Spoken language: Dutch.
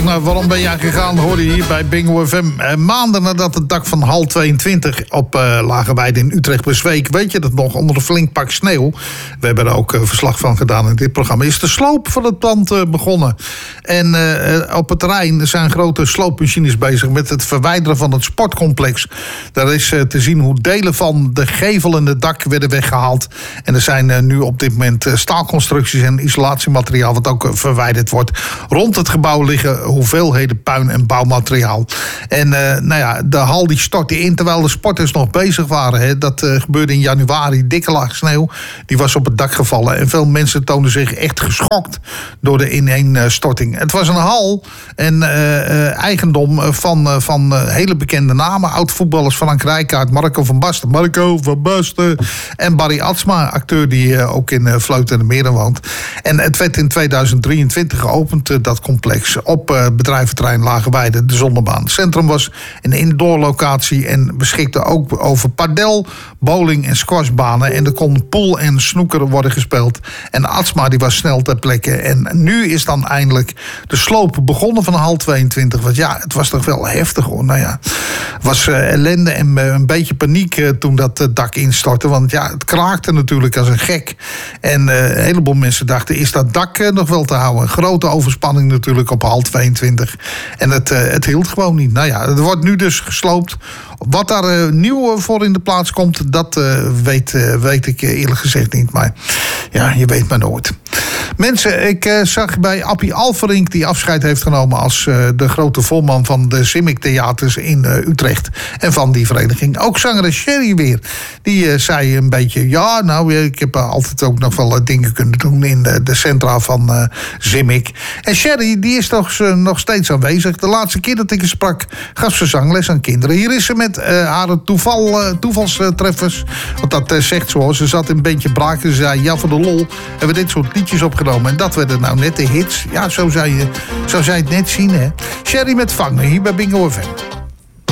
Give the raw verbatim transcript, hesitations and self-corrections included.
Nou, waarom ben jij gegaan, hoorde je hier bij Bingo F M. Uh, maanden nadat het dak van hal tweeëntwintig op uh, Lagerweide in Utrecht bezweek, weet je dat nog, onder een flink pak sneeuw. We hebben er ook uh, verslag van gedaan in dit programma. Is de sloop van het pand uh, begonnen. En uh, op het terrein zijn grote sloopmachines bezig met het verwijderen van het sportcomplex. Daar is uh, te zien hoe delen van de gevel en het dak werden weggehaald. En er zijn uh, nu op dit moment uh, staalconstructies en isolatiemateriaal wat ook uh, verwijderd wordt. Rond het gebouw liggen hoeveelheden puin en bouwmateriaal. En uh, nou ja, de hal die stortte in terwijl de sporters nog bezig waren. Hè. Dat uh, gebeurde in januari. Dikke laag sneeuw. Die was op het dak gevallen. En veel mensen toonden zich echt geschokt door de ineenstorting. Het was een hal en uh, uh, eigendom van, uh, van uh, hele bekende namen. Oud-voetballers Frank Rijkaard, Marco van Basten. Marco van Basten. En Barry Atsma, acteur die uh, ook in uh, Vleuten en de Meren woont. En het werd in tweeduizend drieëntwintig geopend, uh, dat complex. Op uh, bedrijventerrein Lagerweide, de Zonnebaan. Het centrum was een indoorlocatie en beschikte ook over padel, bowling en squashbanen. En er kon pool en snooker worden gespeeld. En Atsma die was snel ter plekke. En nu is dan eindelijk de sloop begonnen van hal tweeëntwintig. Want ja, het was toch wel heftig hoor. Nou ja, het was uh, ellende en uh, een beetje paniek uh, toen dat uh, dak instortte. Want ja, het kraakte natuurlijk als een gek. En uh, een heleboel mensen dachten, is dat dak uh, nog wel te houden? Grote overspanning natuurlijk op hal tweeëntwintig. En het, uh, het hield gewoon niet. Nou ja, het wordt nu dus gesloopt. Wat daar uh, nieuw voor in de plaats komt, dat uh, weet, uh, weet ik eerlijk gezegd niet. Maar ja, je weet maar nooit. Mensen, ik uh, zag bij Appie Alverink, die afscheid heeft genomen als uh, de grote voorman van de Zimic Theaters in uh, Utrecht. En van die vereniging. Ook zangeres Sherry weer. Die uh, zei een beetje, ja, nou, ik heb uh, altijd ook nog wel uh, dingen kunnen doen in de, de centra van uh, Zimic. En Sherry, die is toch uh, nog steeds aanwezig. De laatste keer dat ik haar sprak, gaf ze zangles aan kinderen. Hier is ze met uh, haar toeval, uh, toevalstreffers. Want dat uh, zegt ze hoor. Ze zat in een beetje braken. Ze zei, ja, voor de lol hebben we dit soort liedjes opgenomen. En dat werden nou net de hits. Ja, zo zou je, zo zou je het net zien, hè. Sherry met Vangen, hier bij Bingo F M.